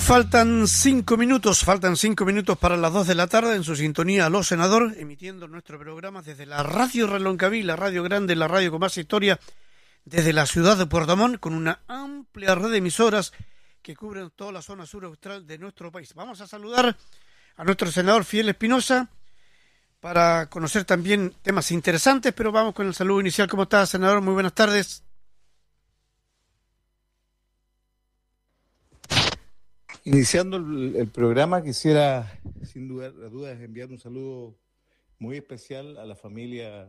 Faltan 5 minutos para las 2 de la tarde en su sintonía Aló Senador, emitiendo nuestro programa desde la Radio Reloncaví, la radio grande, la radio con más historia, desde la ciudad de Puerto Montt, con una amplia red de emisoras que cubren toda la zona sur austral de nuestro país. Vamos a saludar a nuestro senador Fidel Espinosa para conocer también temas interesantes, pero vamos con el saludo inicial. ¿Cómo está, senador? Muy buenas tardes. Iniciando el programa, quisiera, sin dudas, enviar un saludo muy especial a la familia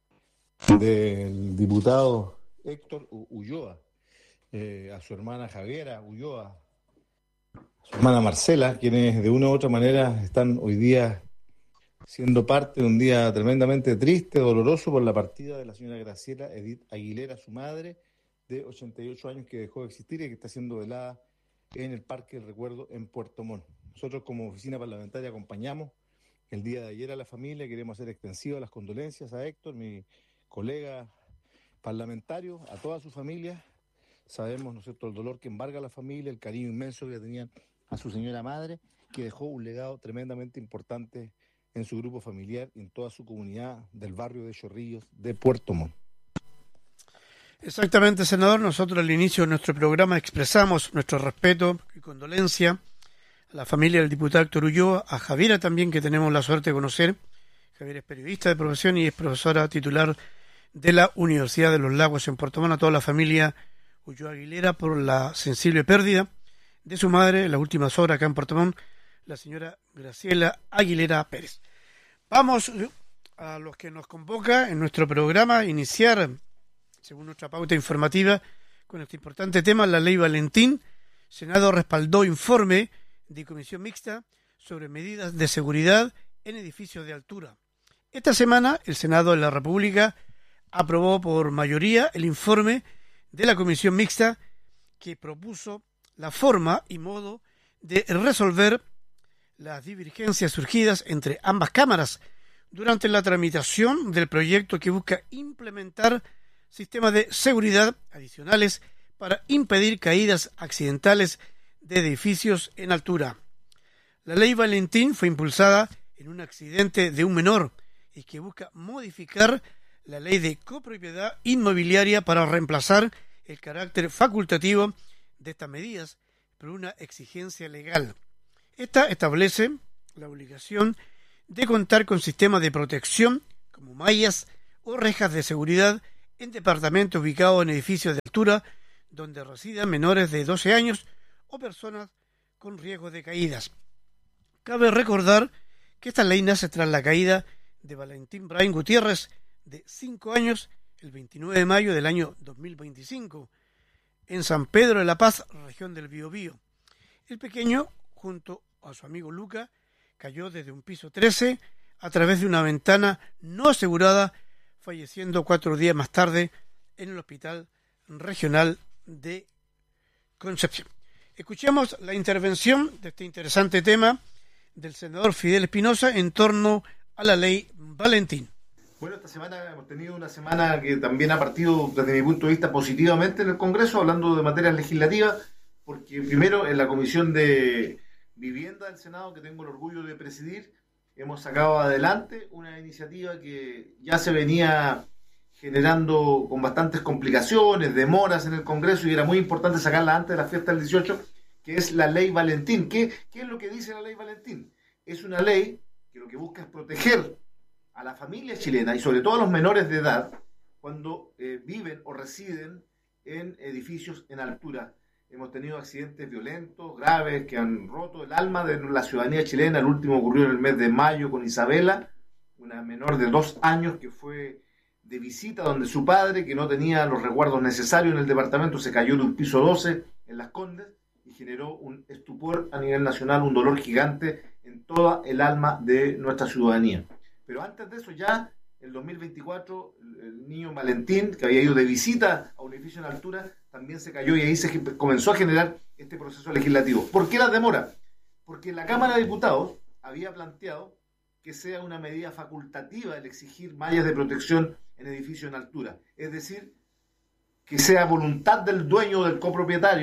del diputado Héctor Ulloa, a su hermana Javiera Ulloa, a su hermana Marcela, quienes de una u otra manera están hoy día siendo parte de un día tremendamente triste, doloroso, por la partida de la señora Graciela Edith Aguilera, su madre, de 88 años, que dejó de existir y que está siendo velada en el Parque del Recuerdo en Puerto Montt. Nosotros, como oficina parlamentaria, acompañamos el día de ayer a la familia. Queremos hacer extensivas las condolencias a Héctor, mi colega parlamentario, a toda su familia. Sabemos, ¿no es cierto?, el dolor que embarga a la familia, el cariño inmenso que tenían a su señora madre, que dejó un legado tremendamente importante en su grupo familiar y en toda su comunidad del barrio de Chorrillos de Puerto Montt. Exactamente, senador. Nosotros al inicio de nuestro programa expresamos nuestro respeto y condolencia a la familia del diputado Héctor Ulloa, a Javiera también, que tenemos la suerte de conocer. Javiera es periodista de profesión y es profesora titular de la Universidad de los Lagos en Puerto Montt. A toda la familia Ulloa Aguilera por la sensible pérdida de su madre en las últimas horas acá en Puerto Montt, la señora Graciela Aguilera Pérez. Vamos a los que nos convoca en nuestro programa, iniciar, según nuestra pauta informativa, con este importante tema, la Ley Valentín. Senado respaldó informe de comisión mixta sobre medidas de seguridad en edificios de altura. Esta semana, el Senado de la República aprobó por mayoría el informe de la comisión mixta que propuso la forma y modo de resolver las divergencias surgidas entre ambas cámaras durante la tramitación del proyecto que busca implementar sistemas de seguridad adicionales para impedir caídas accidentales de edificios en altura. La Ley Valentín fue impulsada en un accidente de un menor y que busca modificar la Ley de Copropiedad Inmobiliaria para reemplazar el carácter facultativo de estas medidas por una exigencia legal. Esta establece la obligación de contar con sistemas de protección como mallas o rejas de seguridad en departamentos ubicados en edificios de altura donde residan menores de 12 años o personas con riesgo de caídas. Cabe recordar que esta ley nace tras la caída de Valentín Brain Gutiérrez, de 5 años, el 29 de mayo del año 2025, en San Pedro de la Paz, región del Biobío. El pequeño, junto a su amigo Luca, cayó desde un piso 13 a través de una ventana no asegurada, falleciendo 4 días más tarde en el Hospital Regional de Concepción. Escuchemos la intervención de este interesante tema del senador Fidel Espinosa en torno a la Ley Valentín. Bueno, esta semana hemos tenido una semana que también ha partido, desde mi punto de vista, positivamente en el Congreso, hablando de materias legislativas, porque primero en la Comisión de Vivienda del Senado, que tengo el orgullo de presidir, hemos sacado adelante una iniciativa que ya se venía generando con bastantes complicaciones, demoras en el Congreso, y era muy importante sacarla antes de la fiesta del 18, que es la Ley Valentín. ¿Qué es lo que dice la Ley Valentín? Es una ley que lo que busca es proteger a la familia chilena y sobre todo a los menores de edad cuando viven o residen en edificios en altura. Hemos tenido accidentes violentos, graves, que han roto el alma de la ciudadanía chilena. El último ocurrió en el mes de mayo con Isabela, una menor de 2 años que fue de visita donde su padre, que no tenía los resguardos necesarios en el departamento, se cayó de un piso 12 en Las Condes y generó un estupor a nivel nacional, un dolor gigante en toda el alma de nuestra ciudadanía. Pero antes de eso, ya en 2024, el niño Valentín, que había ido de visita a un edificio en altura, también se cayó y ahí se comenzó a generar este proceso legislativo. ¿Por qué la demora? Porque la Cámara de Diputados había planteado que sea una medida facultativa el exigir mallas de protección en edificios en altura. Es decir, que sea voluntad del dueño o del copropietario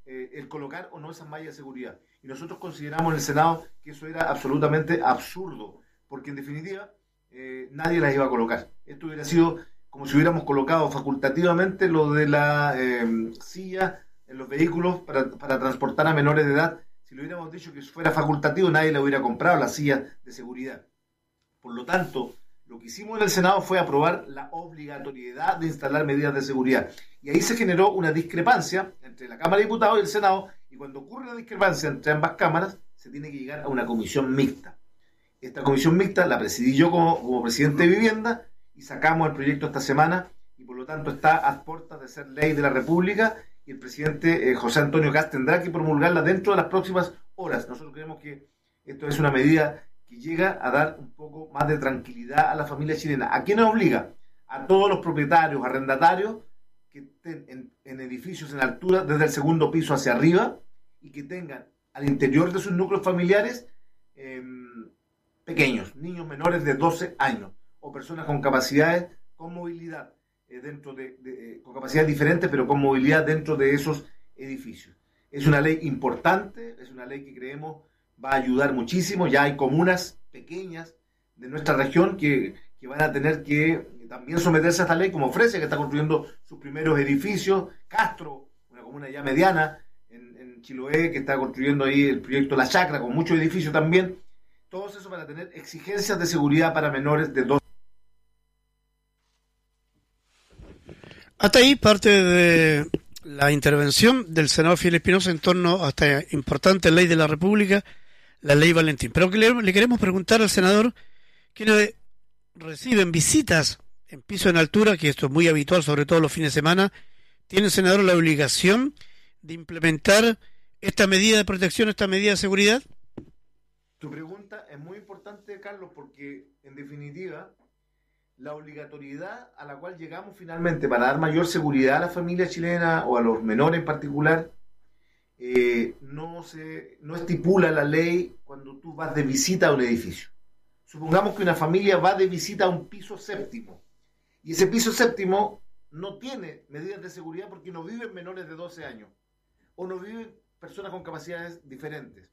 el colocar o no esas mallas de seguridad. Y nosotros consideramos en el Senado que eso era absolutamente absurdo, porque en definitiva nadie las iba a colocar. Esto hubiera sido como si hubiéramos colocado facultativamente lo de la silla en los vehículos para transportar a menores de edad. Si lo hubiéramos dicho que fuera facultativo, nadie le hubiera comprado la silla de seguridad. Por lo tanto, lo que hicimos en el Senado fue aprobar la obligatoriedad de instalar medidas de seguridad. Y ahí se generó una discrepancia entre la Cámara de Diputados y el Senado, y cuando ocurre la discrepancia entre ambas cámaras, se tiene que llegar a una comisión mixta. Esta comisión mixta la presidí yo como presidente de Vivienda, y sacamos el proyecto esta semana, y por lo tanto está a puertas de ser ley de la República, y el presidente José Antonio Kast tendrá que promulgarla dentro de las próximas horas. Nosotros creemos que esto es una medida que llega a dar un poco más de tranquilidad a la familia chilena. ¿A quién nos obliga? A todos los propietarios, arrendatarios que estén en edificios en altura desde el segundo piso hacia arriba y que tengan al interior de sus núcleos familiares pequeños, niños menores de 12 años o personas con capacidades, con movilidad con capacidades diferentes, pero con movilidad dentro de esos edificios. Es una ley importante, es una ley que creemos va a ayudar muchísimo. Ya hay comunas pequeñas de nuestra región que van a tener que también someterse a esta ley, como Fresia, que está construyendo sus primeros edificios, Castro, una comuna ya mediana, en Chiloé, que está construyendo ahí el proyecto La Chacra, con muchos edificios también. Todos esos van a tener exigencias de seguridad para menores de 12. Hasta ahí parte de la intervención del senador Fidel Espinosa en torno a esta importante ley de la República, la ley Valentín. Pero le queremos preguntar al senador, quienes reciben visitas en piso en altura, que esto es muy habitual, sobre todo los fines de semana, ¿tiene el senador la obligación de implementar esta medida de protección, esta medida de seguridad? Tu pregunta es muy importante, Carlos, porque en definitiva la obligatoriedad a la cual llegamos finalmente para dar mayor seguridad a la familia chilena o a los menores en particular, no estipula la ley cuando tú vas de visita a un edificio. Supongamos que una familia va de visita a un piso séptimo y ese piso séptimo no tiene medidas de seguridad porque no viven menores de 12 años o no viven personas con capacidades diferentes.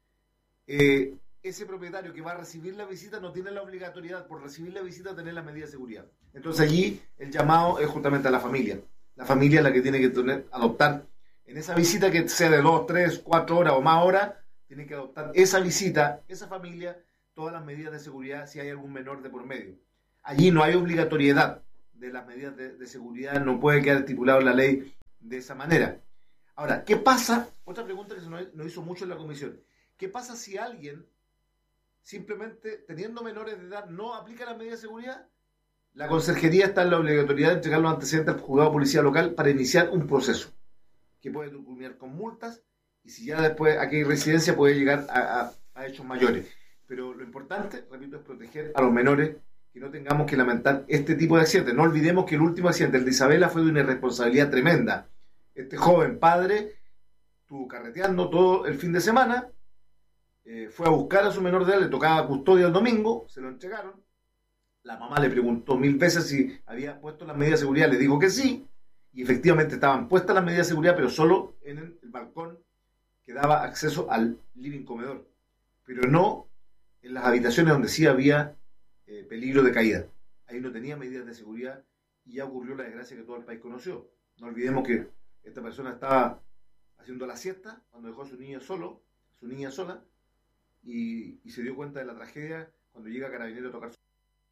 Ese propietario que va a recibir la visita no tiene la obligatoriedad por recibir la visita de tener las medidas de seguridad. Entonces allí el llamado es justamente a la familia. La familia es la que tiene que adoptar en esa visita, que sea de 2, 3, 4 horas o más horas, tiene que adoptar esa visita, esa familia, todas las medidas de seguridad si hay algún menor de por medio. Allí no hay obligatoriedad de las medidas de seguridad, no puede quedar estipulado en la ley de esa manera. Ahora, ¿qué pasa? Otra pregunta que se nos hizo mucho en la comisión. ¿Qué pasa si alguien simplemente, teniendo menores de edad, no aplica las medidas de seguridad? La conserjería está en la obligatoriedad de entregar los antecedentes al juzgado de policía local para iniciar un proceso que puede culminar con multas, y si ya después aquí hay residencia puede llegar a hechos mayores. Pero lo importante, repito, es proteger a los menores, que no tengamos que lamentar este tipo de accidentes. No olvidemos que el último accidente, el de Isabela, fue de una irresponsabilidad tremenda. Este joven padre estuvo carreteando todo el fin de semana, fue a buscar a su menor de edad, le tocaba custodia el domingo, se lo entregaron. La mamá le preguntó 1000 veces si había puesto las medidas de seguridad, le dijo que sí, y efectivamente estaban puestas las medidas de seguridad, pero solo en el balcón que daba acceso al living comedor, pero no en las habitaciones donde sí había peligro de caída. Ahí no tenía medidas de seguridad y ya ocurrió la desgracia que todo el país conoció. No olvidemos que esta persona estaba haciendo la siesta cuando dejó a su niña sola, y se dio cuenta de la tragedia cuando llega Carabinero a tocar su...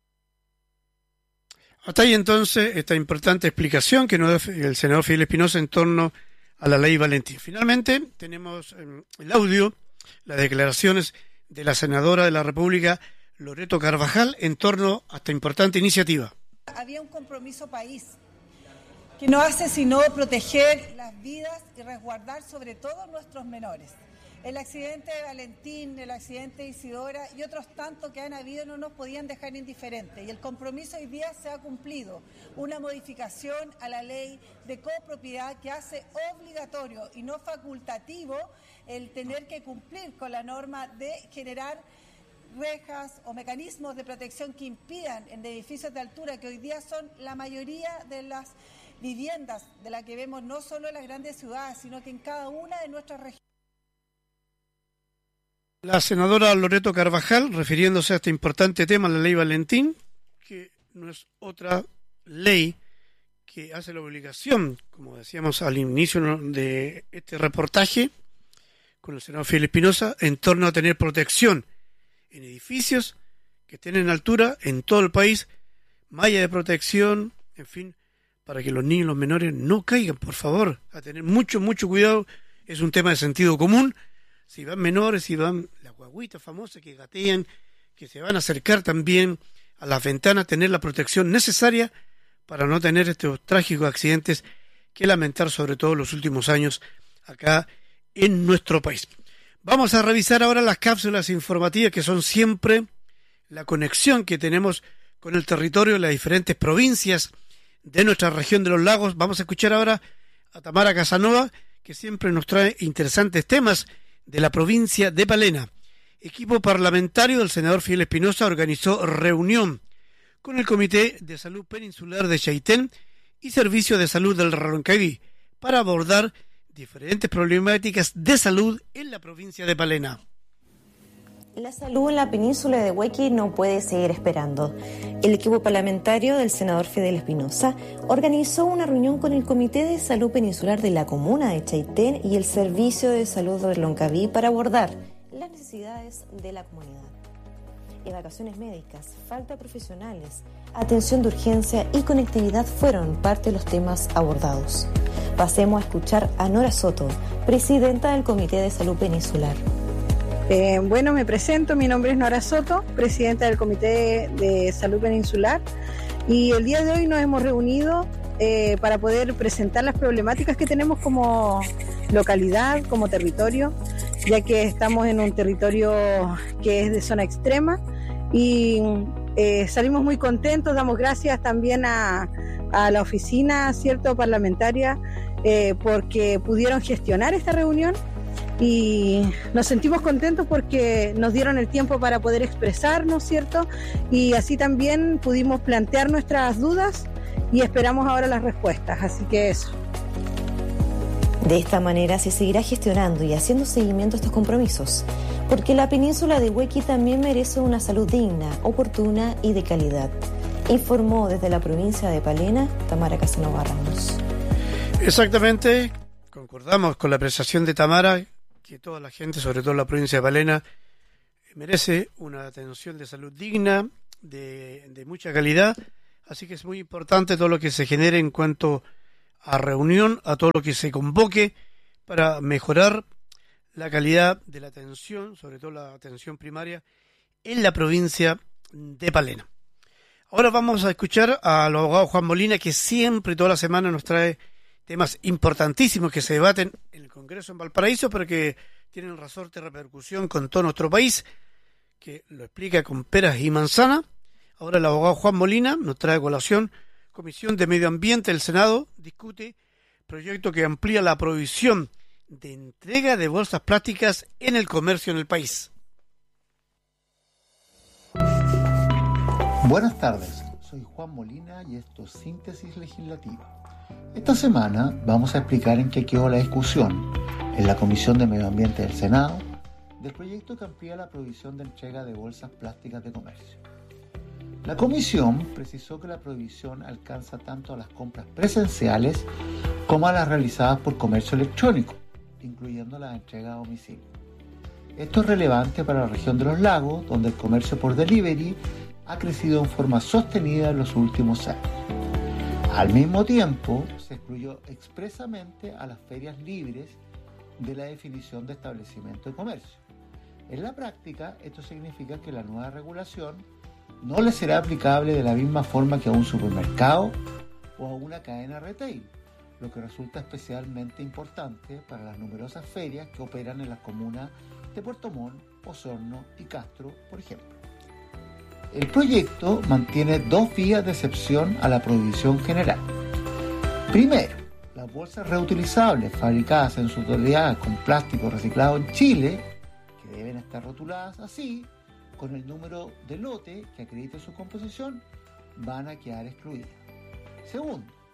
Hasta ahí entonces esta importante explicación que nos da el senador Fidel Espinosa en torno a la ley Valentín. Finalmente tenemos el audio, las declaraciones de la senadora de la República, Loreto Carvajal, en torno a esta importante iniciativa. Había un compromiso país que no hace sino proteger las vidas y resguardar sobre todo nuestros menores. El accidente de Valentín, el accidente de Isidora y otros tantos que han habido no nos podían dejar indiferentes. Y el compromiso hoy día se ha cumplido. Una modificación a la ley de copropiedad que hace obligatorio y no facultativo el tener que cumplir con la norma de generar rejas o mecanismos de protección que impidan en edificios de altura, que hoy día son la mayoría de las viviendas de las que vemos no solo en las grandes ciudades, sino que en cada una de nuestras regiones. La senadora Loreto Carvajal, refiriéndose a este importante tema, la ley Valentín, que no es otra ley que hace la obligación, como decíamos al inicio de este reportaje, con el senador Fidel Espinosa, en torno a tener protección en edificios que estén en altura en todo el país, malla de protección, en fin, para que los niños y los menores no caigan, por favor, a tener mucho cuidado. Es un tema de sentido común. Si van menores, si van las guaguitas famosas que gatean, que se van a acercar también a las ventanas, tener la protección necesaria para no tener estos trágicos accidentes que lamentar, sobre todo en los últimos años acá en nuestro país. Vamos a revisar ahora las cápsulas informativas, que son siempre la conexión que tenemos con el territorio de las diferentes provincias de nuestra región de los lagos. Vamos a escuchar ahora a Tamara Casanova, que siempre nos trae interesantes temas de la provincia de Palena. Equipo parlamentario del senador Fidel Espinosa organizó reunión con el Comité de Salud Peninsular de Chaitén y Servicio de Salud del Reloncaví para abordar diferentes problemáticas de salud en la provincia de Palena. La salud en la península de Huequi no puede seguir esperando. El equipo parlamentario del senador Fidel Espinosa organizó una reunión con el Comité de Salud Peninsular de la comuna de Chaitén y el Servicio de Salud de Reloncaví para abordar las necesidades de la comunidad. Evacuaciones médicas, falta de profesionales, atención de urgencia y conectividad fueron parte de los temas abordados. Pasemos a escuchar a Nora Soto, presidenta del Comité de Salud Peninsular. Bueno, me presento, mi nombre es Nora Soto, presidenta del Comité de Salud Peninsular, y el día de hoy nos hemos reunido para poder presentar las problemáticas que tenemos como localidad, como territorio, ya que estamos en un territorio que es de zona extrema y salimos muy contentos. Damos gracias también a la oficina, cierto, parlamentaria, porque pudieron gestionar esta reunión. Y nos sentimos contentos porque nos dieron el tiempo para poder expresarnos, ¿cierto? Y así también pudimos plantear nuestras dudas y esperamos ahora las respuestas, así que eso. De esta manera se seguirá gestionando y haciendo seguimiento a estos compromisos, porque la península de Huequi también merece una salud digna, oportuna y de calidad, informó desde la provincia de Palena Tamara Casanova Ramos. Exactamente, concordamos con la apreciación de Tamara, que toda la gente, sobre todo en la provincia de Palena, merece una atención de salud digna, de mucha calidad, así que es muy importante todo lo que se genere en cuanto a reunión, a todo lo que se convoque para mejorar la calidad de la atención, sobre todo la atención primaria, en la provincia de Palena. Ahora vamos a escuchar al abogado Juan Molina, que siempre, toda la semana, nos trae temas importantísimos que se debaten en el Congreso en Valparaíso, pero que tienen resorte de repercusión con todo nuestro país, que lo explica con peras y manzanas. Ahora el abogado Juan Molina nos trae a colación: Comisión de Medio Ambiente del Senado discute proyecto que amplía la prohibición de entrega de bolsas plásticas en el comercio en el país. Buenas tardes, soy Juan Molina y esto es Síntesis Legislativa. Esta semana vamos a explicar en qué quedó la discusión en la Comisión de Medio Ambiente del Senado del proyecto que amplía la prohibición de entrega de bolsas plásticas de comercio. La Comisión precisó que la prohibición alcanza tanto a las compras presenciales como a las realizadas por comercio electrónico, incluyendo la entrega a domicilio. Esto es relevante para la región de los lagos, donde el comercio por delivery ha crecido en forma sostenida en los últimos años. Al mismo tiempo, se excluyó expresamente a las ferias libres de la definición de establecimiento de comercio. En la práctica, esto significa que la nueva regulación no le será aplicable de la misma forma que a un supermercado o a una cadena retail, lo que resulta especialmente importante para las numerosas ferias que operan en las comunas de Puerto Montt, Osorno y Castro, por ejemplo. El proyecto mantiene dos vías de excepción a la prohibición general. Primero, las bolsas reutilizables fabricadas en su totalidad con plástico reciclado en Chile, que deben estar rotuladas así, con el número de lote que acredite su composición, van a quedar excluidas. Segundo,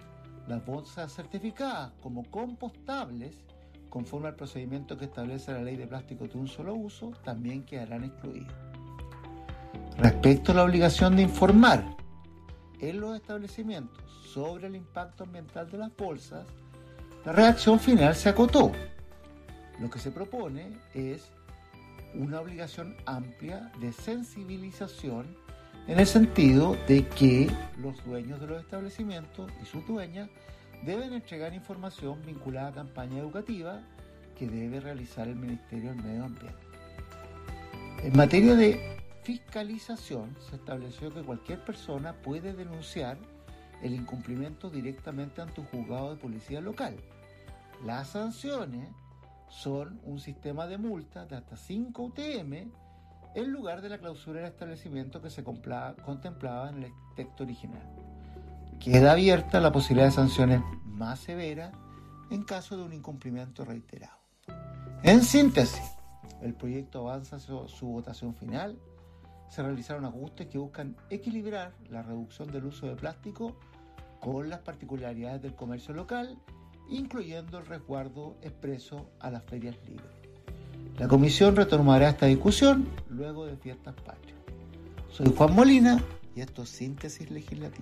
las bolsas certificadas como compostables, conforme al procedimiento que establece la Ley de Plásticos de un Solo Uso, también quedarán excluidas. Respecto a la obligación de informar en los establecimientos sobre el impacto ambiental de las bolsas, la redacción final se acotó. Lo que se propone es una obligación amplia de sensibilización en el sentido de que los dueños de los establecimientos y sus dueñas deben entregar información vinculada a campaña educativa que debe realizar el Ministerio del Medio Ambiente. En materia de fiscalización, se estableció que cualquier persona puede denunciar el incumplimiento directamente ante un juzgado de policía local. Las sanciones son un sistema de multas de hasta 5 UTM en lugar de la clausura del establecimiento que se contemplaba en el texto original. Queda abierta la posibilidad de sanciones más severas en caso de un incumplimiento reiterado. En síntesis, el proyecto avanza hacia su votación final. Se realizaron ajustes que buscan equilibrar la reducción del uso de plástico con las particularidades del comercio local, incluyendo el resguardo expreso a las ferias libres. La comisión retomará esta discusión luego de fiestas patrias. Soy Juan Molina y esto es Síntesis Legislativa.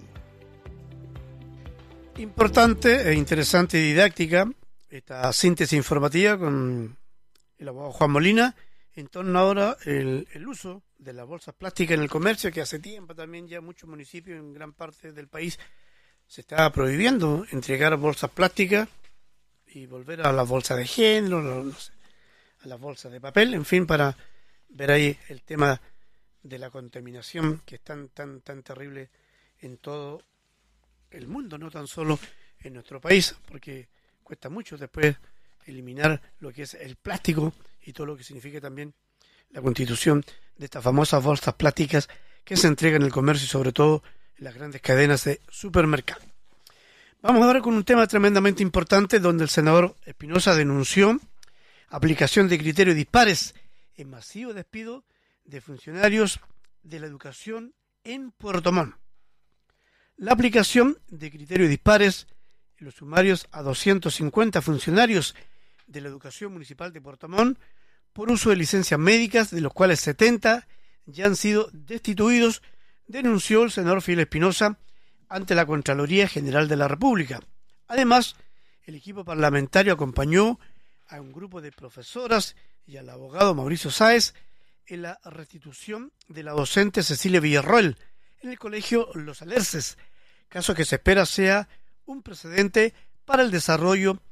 Importante e interesante y didáctica esta síntesis informativa con el abogado Juan Molina en torno ahora el uso de las bolsas plásticas en el comercio, que hace tiempo también ya muchos municipios en gran parte del país se está prohibiendo entregar bolsas plásticas y volver a las bolsas de género, no sé, a las bolsas de papel, en fin, para ver ahí el tema de la contaminación que es tan terrible en todo el mundo, no tan solo en nuestro país, porque cuesta mucho después eliminar lo que es el plástico y todo lo que significa también la constitución de estas famosas bolsas plásticas que se entregan en el comercio y sobre todo en las grandes cadenas de supermercados. Vamos ahora con un tema tremendamente importante donde el senador Espinosa denunció aplicación de criterios dispares en masivo despido de funcionarios de la educación en Puerto Montt. La aplicación de criterios dispares en los sumarios a 250 funcionarios de la educación municipal de Puerto Montt por uso de licencias médicas, de los cuales 70 ya han sido destituidos, denunció el senador Fidel Espinosa ante la Contraloría General de la República. Además, el equipo parlamentario acompañó a un grupo de profesoras y al abogado Mauricio Sáez en la restitución de la docente Cecilia Villarroel en el colegio Los Alerces, caso que se espera sea un precedente para el desarrollo